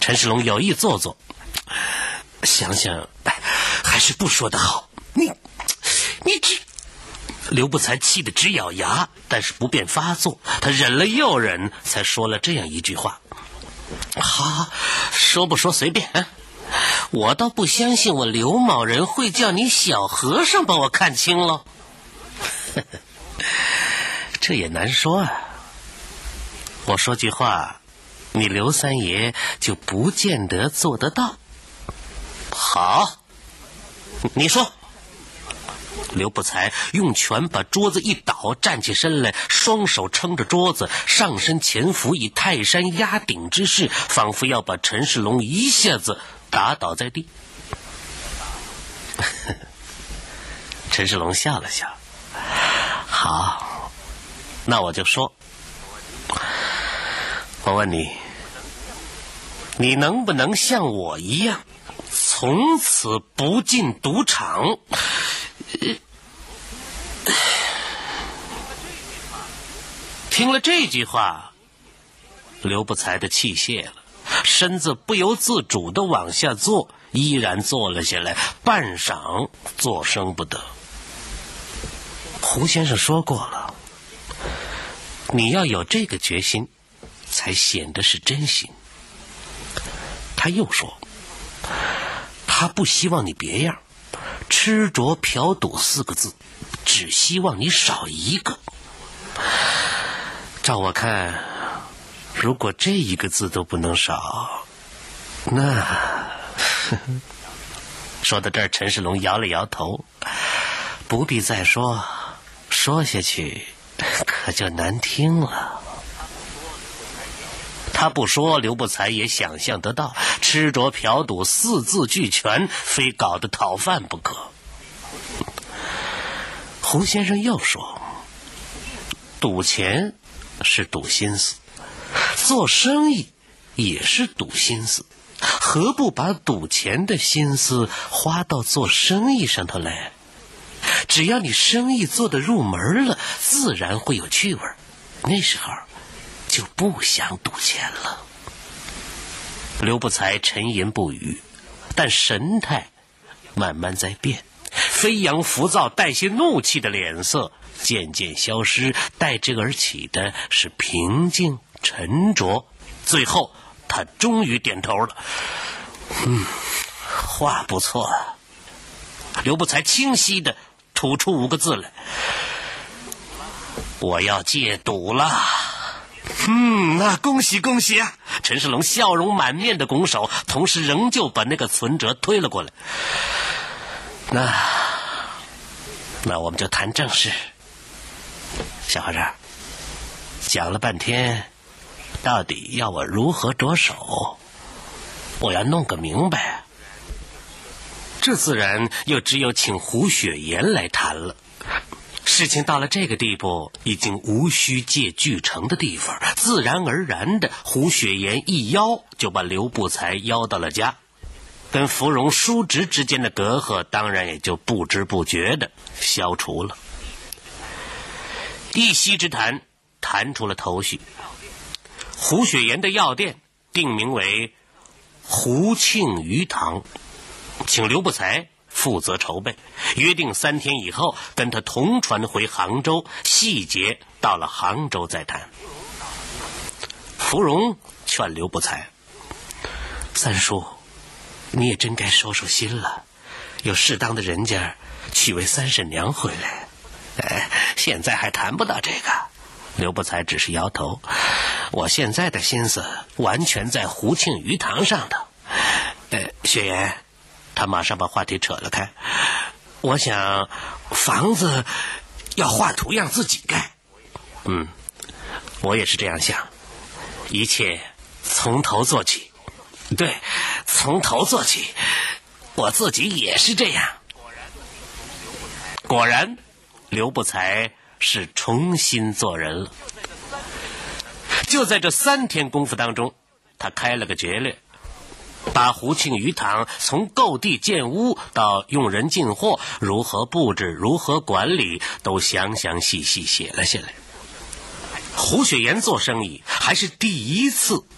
陈世龙有意做作，想想还是不说的好。你这……刘不才气得直咬牙，但是不便发作，他忍了又忍，才说了这样一句话：好，说不说随便。我倒不相信我刘某人会叫你小和尚把我看清了。这也难说啊。我说句话，你刘三爷就不见得做得到。好，你说。刘不才用拳把桌子一倒，站起身来，双手撑着桌子，上身前俯，以泰山压顶之势，仿佛要把陈世龙一下子打倒在地。陈世龙笑了笑，好，那我就说，我问你，你能不能像我一样，从此不进赌场？听了这句话，刘不才的气泄了，身子不由自主地往下坐，依然坐了下来，半晌作声不得。胡先生说过了，你要有这个决心，才显得是真心。他又说，他不希望你别样，吃着嫖赌4个字，只希望你少一个。照我看，如果这1个字都不能少，那说到这儿，陈世龙摇了摇头，不必再说，说下去可就难听了。他不说，刘不才也想象得到，吃着嫖赌4字俱全，非搞得讨饭不可。胡先生又说，赌钱是赌心思，做生意也是赌心思，何不把赌钱的心思花到做生意上头来？只要你生意做得入门了，自然会有趣味，那时候就不想赌钱了。刘不才沉吟不语，但神态慢慢在变，飞扬浮躁带些怒气的脸色渐渐消失，代之而起的是平静沉着。最后他终于点头了，话不错啊。刘不才清晰地吐出5个字来，我要戒赌了。那恭喜恭喜啊！陈世龙笑容满面的拱手，同时仍旧把那个存折推了过来。那我们就谈正事。小和尚，讲了半天，到底要我如何着手？我要弄个明白。这自然又只有请胡雪岩来谈了。事情到了这个地步，已经无需借据城的地方，自然而然的，胡雪岩一邀就把刘不才邀到了家，跟芙蓉叔侄之间的隔阂当然也就不知不觉的消除了。一席之谈，谈出了头绪。胡雪岩的药店定名为胡庆余堂，请刘不才负责筹备，约定3天以后跟他同船回杭州，细节到了杭州再谈。芙蓉劝刘不才，三叔，你也真该收收心了，有适当的人家娶位三婶娘回来。现在还谈不到这个。刘不才只是摇头，我现在的心思完全在胡庆余堂上头。雪岩，他马上把话题扯了开，我想房子要画图样自己盖。我也是这样想，一切从头做起。对，从头做起，我自己也是这样。果然刘不才是重新做人了。就在这3天功夫当中，他开了个决略，把胡庆余堂从购地建屋到用人进货，如何布置如何管理，都详详细细写了下来。胡雪岩做生意还是第一次